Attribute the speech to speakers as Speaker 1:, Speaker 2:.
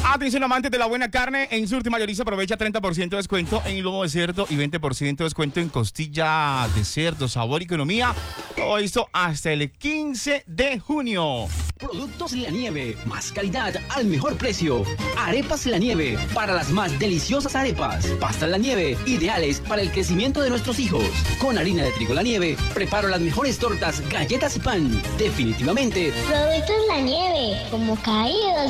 Speaker 1: Atención amantes de la buena carne, en Surti Mayoriza aprovecha 30% de descuento en lomo de cerdo y 20% de descuento en costilla de cerdo, sabor y economía. Todo esto hasta el 15 de junio.
Speaker 2: Productos La Nieve, más calidad al mejor precio. Arepas La Nieve, para las más deliciosas arepas. Pastas La Nieve, ideales para el crecimiento de nuestros hijos. Con harina de trigo La Nieve, preparo las mejores tortas, galletas y pan. Definitivamente.
Speaker 3: Productos La Nieve, como caídos